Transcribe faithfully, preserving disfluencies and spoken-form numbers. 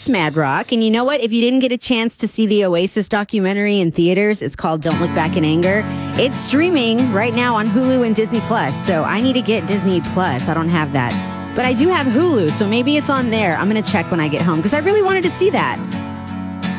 It's Mad Rock. And you know what? If you didn't get a chance to see the Oasis documentary in theaters, it's called Don't Look Back in Anger. It's streaming right now on Hulu and Disney Plus. So I need to get Disney Plus. I don't have that. But I do have Hulu, so maybe it's on there. I'm going to check when I get home because I really wanted to see that.